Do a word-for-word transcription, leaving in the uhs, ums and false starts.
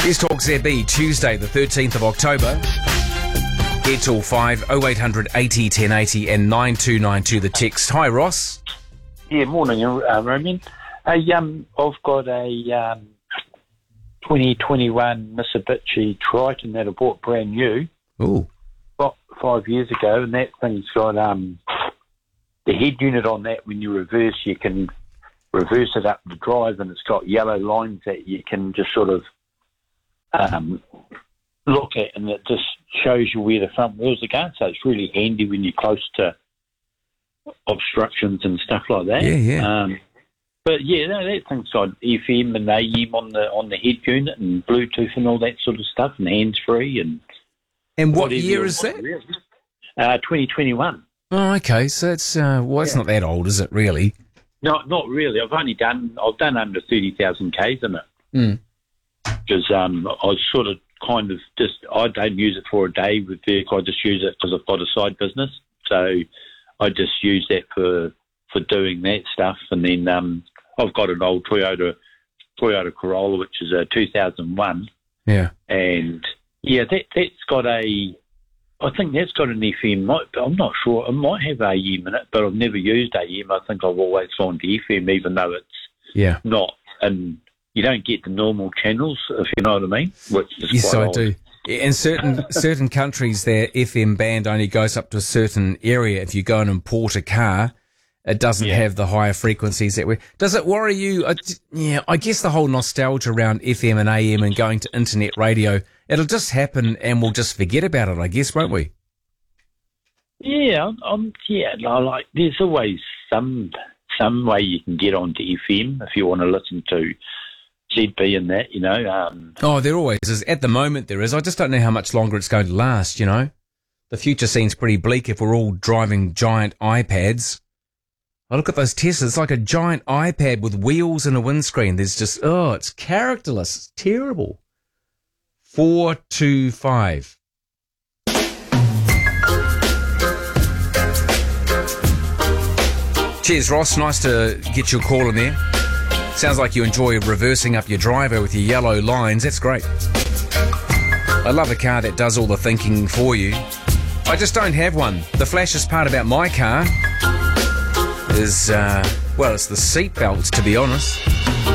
Let's Talk Z B, Tuesday the thirteenth of October. It's all five oh eight hundred eighty ten eighty and nine two nine two the text. Hi Ross. Yeah, morning, uh, Roman. Hey, um, I've got a um, twenty twenty-one Mitsubishi Triton that I bought brand new. Ooh. About five years ago, and that thing's got um, the head unit on that. When you reverse, you can reverse it up the drive, and it's got yellow lines that you can just sort of um, look at, and it just shows you where the front wheels are going. So it's really handy when you're close to obstructions and stuff like that. Yeah, yeah. Um, but yeah, no, that thing's got F M and A M on the on the head unit and Bluetooth and all that sort of stuff, and hands free and. And what whatever year you is want, that? really. Uh, twenty twenty-one. Oh, okay. So it's uh, well, it's Yeah. not that old, is it? Really? No, not really. I've only done I've done under thirty thousand k's in it. Mm. Because um, I was sort of kind of just, I don't use it for a day with vehicle, I just use it because I've got a side business. So I just use that for for doing that stuff. And then um, I've got an old Toyota Toyota Corolla, which is a two thousand one. Yeah. And yeah, that, that's got a, I think that's got an F M. I'm not sure. It might have A M in it, but I've never used A M. I think I've always gone to F M, even though it's Yeah. not, and you don't get the normal channels, if you know what I mean. Which is Yes, quite I odd. do. In certain certain countries, their F M band only goes up to a certain area. If you go and import a car, it doesn't Yeah. have the higher frequencies that we. Does it worry you? I, yeah, I guess the whole nostalgia around F M and A M and going to internet radio, it'll just happen and we'll just forget about it, I guess, won't we? Yeah, I'm, I'm, yeah. I like. There's always some some way you can get onto F M if you want to listen to Z B and that. You know. Um, Oh, there always is. At the moment, there is. I just don't know how much longer it's going to last, you know? The future seems pretty bleak if we're all driving giant iPads. I look at those Teslas, it's like a giant iPad with wheels and a windscreen. There's just, oh, it's characterless. It's terrible. four two five. Cheers, Ross. Nice to get your call in there. Sounds like you enjoy reversing up your driver with your yellow lines. That's great. I love a car that does all the thinking for you. I just don't have one. The flashiest part about my car is, uh, well, it's the seat belts, to be honest.